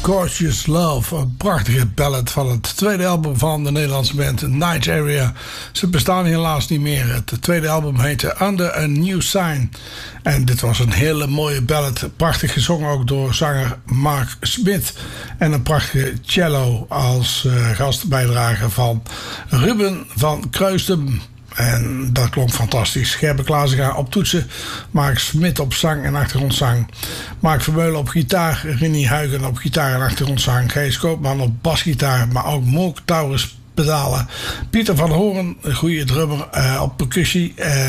Gorgeous Love, een prachtige ballad van het tweede album van de Nederlandse band Night Area. Ze bestaan helaas niet meer. Het tweede album heette Under a New Sign. En dit was een hele mooie ballad, prachtig gezongen ook door zanger Mark Smith. En een prachtige cello als gastbijdrage van Ruben van Kruistum. En dat klonk fantastisch. Gerbe Klaasinga op toetsen, Mark Smit op zang en achtergrondzang, Mark Vermeulen op gitaar, Rinnie Huygen op gitaar en achtergrondzang, Gijs Koopman op basgitaar, maar ook Mook Taurus pedalen, Pieter van Hoorn, een goede drummer op percussie,